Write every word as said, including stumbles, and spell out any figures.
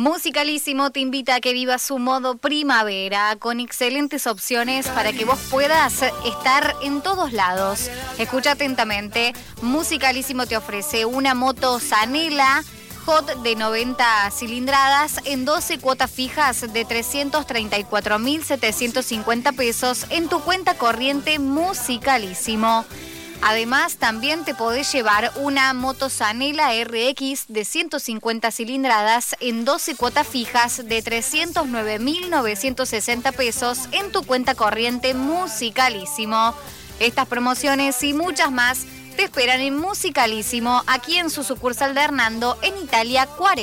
Musicalísimo te invita a que vivas su modo primavera con excelentes opciones para que vos puedas estar en todos lados. Escucha atentamente, Musicalísimo te ofrece una moto Zanela Hot de noventa cilindradas en doce cuotas fijas de trescientos treinta y cuatro mil setecientos cincuenta pesos en tu cuenta corriente Musicalísimo. Además, también te podés llevar una moto Zanela R X de ciento cincuenta cilindradas en doce cuotas fijas de trescientos nueve mil novecientos sesenta pesos en tu cuenta corriente Musicalísimo. Estas promociones y muchas más te esperan en Musicalísimo, aquí en su sucursal de Hernando, en Italia cuarenta.